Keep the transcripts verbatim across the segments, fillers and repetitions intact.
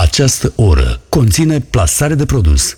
Această oră conține plasare de produs.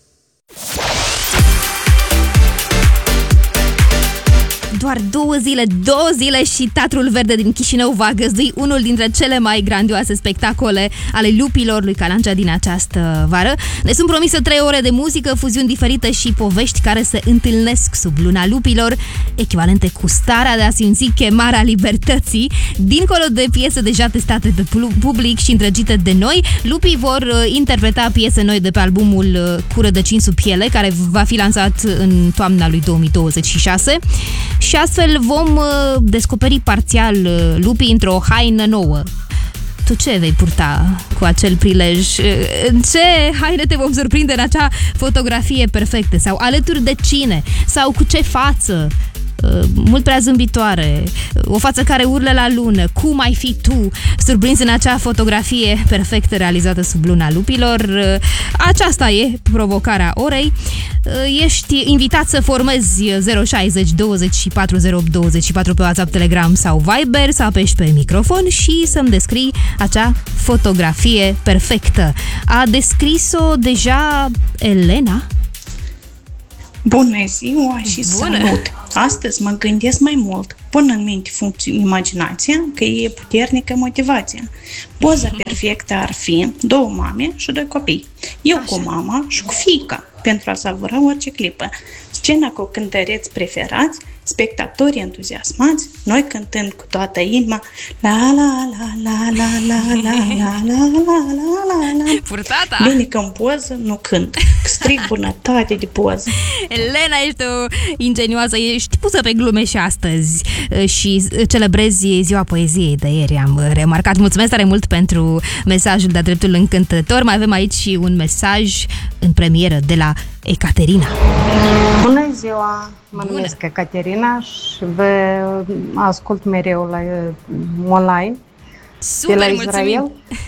Doar două zile, două zile și Teatrul Verde din Chișinău va găzdui unul dintre cele mai grandioase spectacole ale lupilor lui Calancea din această vară. Ne sunt promise trei ore de muzică, fuziuni diferite și povești care se întâlnesc sub luna lupilor, echivalente cu starea de a simți chemarea libertății. Dincolo de piese deja testate de public și îndrăgite de noi, lupii vor interpreta piese noi de pe albumul Cu rădăcini sub piele, care va fi lansat în toamna lui două mii douăzeci și șase. Și astfel vom uh, descoperi parțial uh, lupii într-o haină nouă. Tu ce vei purta cu acel prilej? În ce haine te vom surprinde în acea fotografie perfectă? Sau alături de cine? Sau cu ce față? Mult prea zâmbitoare, o față care urlă la lună. Cum ai fi tu surprins în acea fotografie perfectă realizată sub luna lupilor? Aceasta e provocarea orei. Ești invitat să formezi zero șaizeci douăzeci și patru zero opt douăzeci și patru pe WhatsApp, Telegram sau Viber, să apeși pe microfon și să-mi descrii acea fotografie perfectă. A descris-o deja Elena? Bună ziua și Bună. Salut! Astăzi mă gândesc mai mult, pun în minte funcție imaginația, că e puternică motivația. Poza perfectă ar fi două mame și doi copii. Eu Așa. cu mama și cu fiica, pentru a savura orice clipă. Scena cu cântăreți preferați, spectatori entuziasmați, noi cântând cu toată inima la la la la la la la la la la la la. Purtata! Bine că în poză nu cânt, strig bunătate de poză. Elena, ești o ingenioasă, ești pusă pe glume și astăzi și celebrezi Ziua Poeziei de ieri, am remarcat. Mulțumesc tare mult pentru mesajul de-a dreptul încântător. Mai avem aici și un mesaj în premieră de la Ecaterina. Bună ziua! Mă Bună. numesc Ecaterina și vă ascult mereu la online. Super, de la mulțumim! Israel.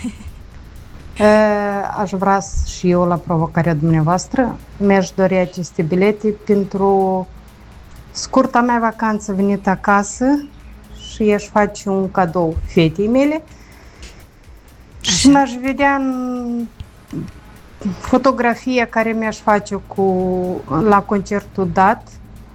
Aș vrea și eu la provocarea dumneavoastră. Mi-aș dori aceste bilete pentru scurta mea vacanță venită acasă și aș face un cadou fetei mele. Așa. Și m-aș vedea în fotografia care mi-aș face cu, la concertul dat.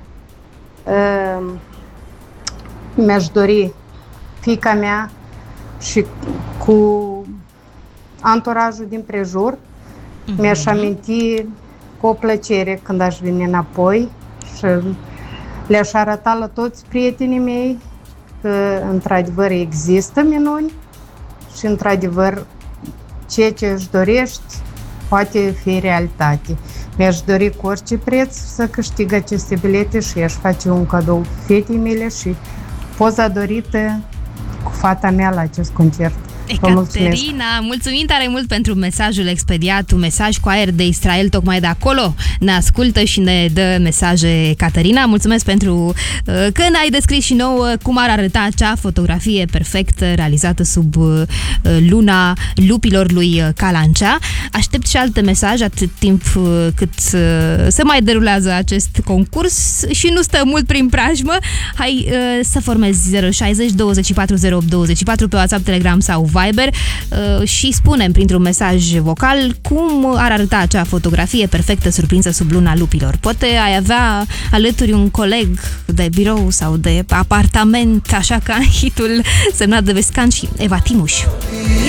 Mi-aș dori fiica mea și cu anturajul din prejur. Mm-hmm. Mi-aș aminti cu o plăcere când aș veni înapoi și le-aș arăta la toți prietenii mei că într-adevăr există minuni și într-adevăr ceea ce își dorești poate fi realitate. Mi-aș dori cu orice preț să câștig aceste bilete și aș face un cadou fetei mele și poza dorită cu fata mea la acest concert. Ecaterina, mulțumim tare mult pentru mesajul expediat, un mesaj cu aer de Israel, tocmai de acolo ne ascultă și ne dă mesaje Ecaterina. Mulțumesc pentru uh, că ne-ai descris și nouă cum ar arăta acea fotografie perfectă realizată sub uh, luna lupilor lui Calancea. Aștept și alte mesaje atât timp uh, cât uh, se mai derulează acest concurs și nu stă mult prin preajmă. Hai uh, să formezi zero șaizeci douăzeci și patru zero opt douăzeci și patru pe WhatsApp, Telegram sau Viber uh, și spunem printr-un mesaj vocal cum ar arăta acea fotografie perfectă surprinsă sub luna lupilor. Poate ai avea alături un coleg de birou sau de apartament, așa ca în hitul semnat de Vescan și Eva Timuș.